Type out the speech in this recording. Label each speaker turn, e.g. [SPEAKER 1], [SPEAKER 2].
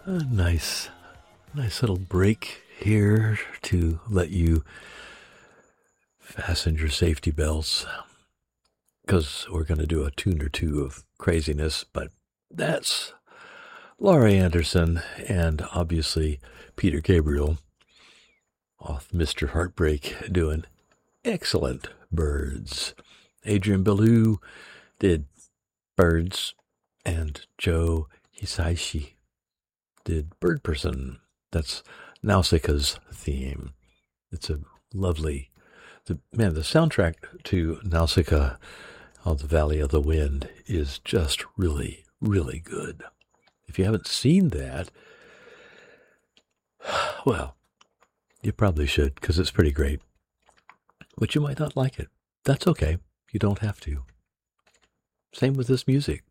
[SPEAKER 1] A nice little break here to let you fasten your safety belts because we're going to do a tune or two of craziness, but that's Laurie Anderson and obviously Peter Gabriel off Mr. Heartbreak doing excellent Birds. Adrian Belew did Birds and Joe Hisaishi did Bird Person. That's Nausicaa's theme. It's a lovely, the soundtrack to Nausicaa of the Valley of the Wind is just really, really good. If you haven't seen that, well, you probably should because it's pretty great. But you might not like it. That's okay. You don't have to. Same with this music.